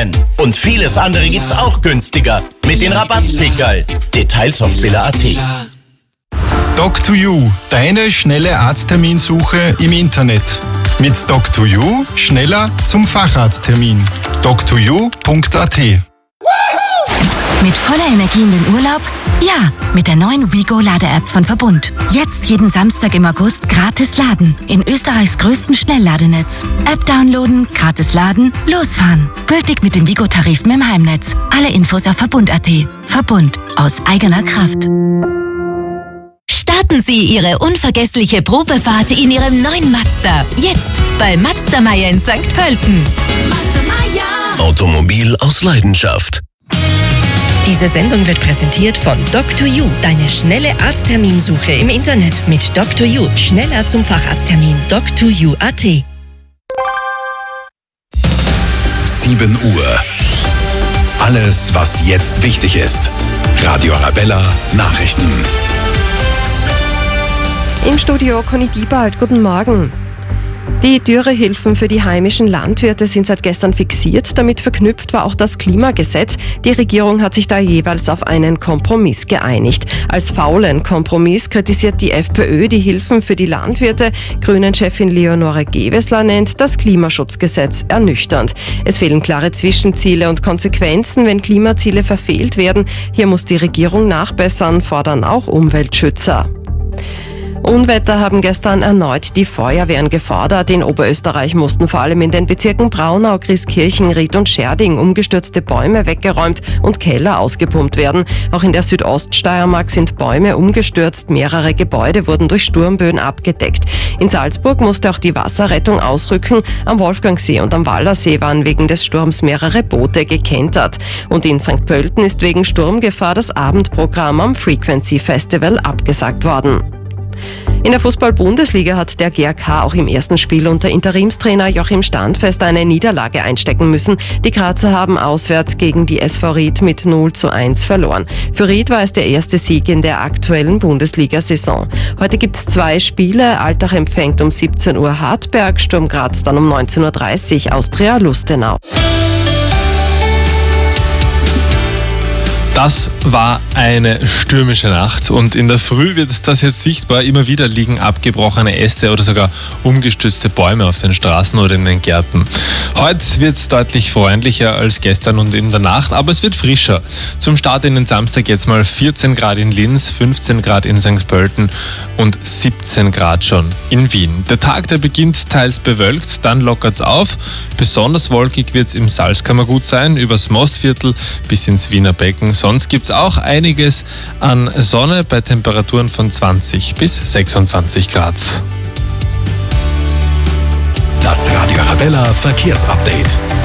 Aktionen. Und vieles andere gibt's auch günstiger. Mit den Rabattpickerl. Details auf billa.at. Doc2U, deine schnelle Arztterminsuche im Internet. Mit Doc2U schneller zum Facharzttermin. doc2u.at. Mit voller Energie in den Urlaub? Ja, mit der neuen WeGo-Lade-App von Verbund. Jetzt jeden Samstag im August gratis laden. In Österreichs größten Schnellladenetz. App downloaden, gratis laden, losfahren. Gültig mit den WeGo-Tarifen im Heimnetz. Alle Infos auf Verbund.at. Verbund. Aus eigener Kraft. Starten Sie Ihre unvergessliche Probefahrt in Ihrem neuen Mazda. Jetzt bei Mazda Meier in St. Pölten. Automobil aus Leidenschaft. Diese Sendung wird präsentiert von Doc2U, deine schnelle Arztterminsuche im Internet. Mit Doc2U schneller zum Facharzttermin. Doc2U.at. 7 Uhr. Alles, was jetzt wichtig ist. Radio Arabella Nachrichten. Im Studio Conny Diebald, guten Morgen. Die Dürrehilfen für die heimischen Landwirte sind seit gestern fixiert. Damit verknüpft war auch das Klimagesetz. Die Regierung hat sich da jeweils auf einen Kompromiss geeinigt. Als faulen Kompromiss kritisiert die FPÖ die Hilfen für die Landwirte. Grünen-Chefin Leonore Gewessler nennt das Klimaschutzgesetz ernüchternd. Es fehlen klare Zwischenziele und Konsequenzen, wenn Klimaziele verfehlt werden. Hier muss die Regierung nachbessern, fordern auch Umweltschützer. Unwetter haben gestern erneut die Feuerwehren gefordert. In Oberösterreich mussten vor allem in den Bezirken Braunau, Christkirchen, Ried und Scherding umgestürzte Bäume weggeräumt und Keller ausgepumpt werden. Auch in der Südoststeiermark sind Bäume umgestürzt. Mehrere Gebäude wurden durch Sturmböen abgedeckt. In Salzburg musste auch die Wasserrettung ausrücken. Am Wolfgangsee und am Wallersee waren wegen des Sturms mehrere Boote gekentert. Und in St. Pölten ist wegen Sturmgefahr das Abendprogramm am Frequency Festival abgesagt worden. In der Fußball-Bundesliga hat der GAK auch im ersten Spiel unter Interimstrainer Joachim Standfest eine Niederlage einstecken müssen. Die Grazer haben auswärts gegen die SV Ried mit 0:1 verloren. Für Ried war es der erste Sieg in der aktuellen Bundesliga-Saison. Heute gibt es 2 Spiele. Altach empfängt um 17 Uhr Hartberg, Sturm Graz dann um 19:30 Uhr Austria Lustenau. Das war eine stürmische Nacht und in der Früh wird das jetzt sichtbar. Immer wieder liegen abgebrochene Äste oder sogar umgestürzte Bäume auf den Straßen oder in den Gärten. Heute wird es deutlich freundlicher als gestern und in der Nacht, aber es wird frischer. Zum Start in den Samstag jetzt mal 14 Grad in Linz, 15 Grad in St. Pölten und 17 Grad schon in Wien. Der Tag, der beginnt teils bewölkt, dann lockert es auf. Besonders wolkig wird es im Salzkammergut sein, übers Mostviertel bis ins Wiener Becken. Sonst gibt es auch einiges an Sonne bei Temperaturen von 20 bis 26 Grad. Das Radio Arabella Verkehrsupdate.